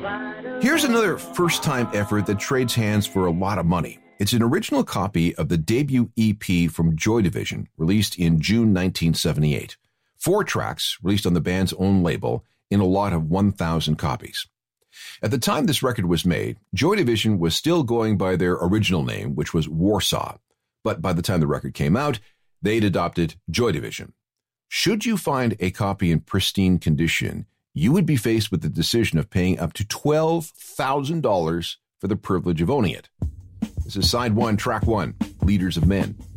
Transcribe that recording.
Here's another first-time effort that trades hands for a lot of money. It's an original copy of the debut EP from Joy Division, released in June 1978. 4 tracks, released on the band's own label, in a lot of 1,000 copies. At the time this record was made, Joy Division was still going by their original name, which was Warsaw. But by the time the record came out, they'd adopted Joy Division. Should you find a copy in pristine condition, you would be faced with the decision of paying up to $12,000 for the privilege of owning it. This is Side 1, Track 1, Leaders of Men.